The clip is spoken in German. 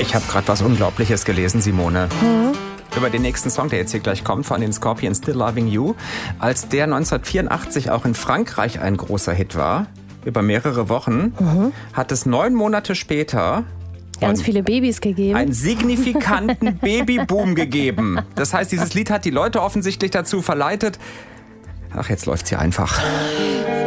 Ich habe gerade was Unglaubliches gelesen, Simone. Über den nächsten Song, der jetzt hier gleich kommt, von den Scorpions, Still Loving You. Als der 1984 auch in Frankreich ein großer Hit war, über mehrere Wochen, hat es 9 Monate später ganz viele Babys gegeben. Einen signifikanten Babyboom gegeben. Das heißt, dieses Lied hat die Leute offensichtlich dazu verleitet. Ach, jetzt läuft's hier einfach.